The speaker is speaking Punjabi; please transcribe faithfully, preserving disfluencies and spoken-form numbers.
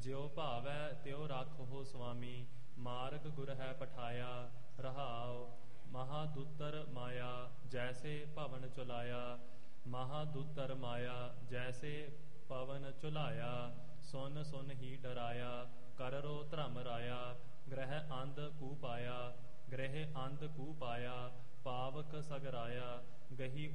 ਜਿਉ ਭਾਵੈ ਤਿਉ ਰਾਖੋ ਸੁਆਮੀ, ਮਾਰਗ ਗੁਰ ਹੈ ਪਠਾਇਆ। ਰਹਾਉ ਮਹਾਦੂਤਰ ਮਾਇਆ, ਜੈਸੇ ਭਵਨ ਚੁਲਾਇਆ। ਮਹਾਦੂਤਰ ਮਾਇਆ, ਜੈਸੇ ਪਵਨ ਚੁਲਾਇਆ। ਸੁਨ ਸੁਨ ਹੀ ਡਰਾਇਆ, ਕਰਰੋ ਧਰਮ ਰਾਇਆ। ਗ੍ਰਹਿ ਅੰਧ ਕੂ ਪਾਇਆ, ਗ੍ਰਹਿ ਅੰਧ ਕੂ ਪਾਇਆ। ਪਾਵਕ ਸਗਰਾਇਆ, ਗਹੀ